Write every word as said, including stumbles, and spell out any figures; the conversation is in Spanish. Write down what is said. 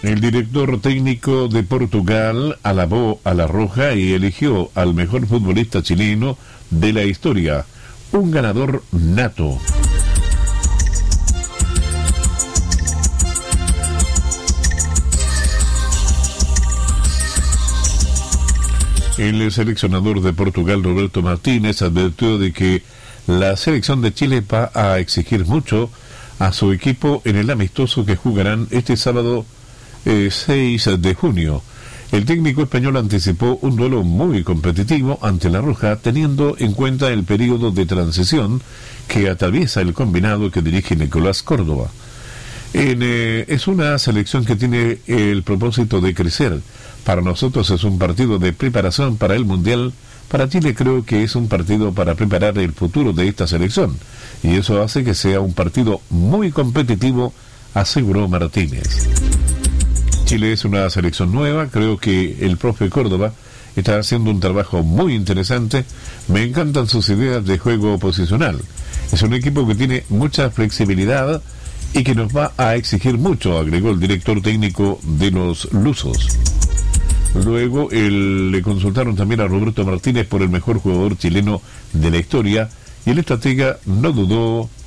El director técnico de Portugal alabó a La Roja y eligió al mejor futbolista chileno de la historia, un ganador nato. El seleccionador de Portugal, Roberto Martínez, advirtió de que la selección de Chile va a exigir mucho a su equipo en el amistoso que jugarán este sábado eh, seis de junio. El técnico español anticipó un duelo muy competitivo ante La Roja, teniendo en cuenta el periodo de transición que atraviesa el combinado que dirige Nicolás Córdoba. En, eh, es una selección que tiene el propósito de crecer. Para nosotros es un partido de preparación para el Mundial. Para Chile creo que es un partido para preparar el futuro de esta selección. Y eso hace que sea un partido muy competitivo, aseguró Martínez. Chile es una selección nueva. Creo que el profe Córdoba está haciendo un trabajo muy interesante. Me encantan sus ideas de juego posicional. Es un equipo que tiene mucha flexibilidad y que nos va a exigir mucho, agregó el director técnico de los lusos. Luego el, le consultaron también a Roberto Martínez por el mejor jugador chileno de la historia y el estratega no dudó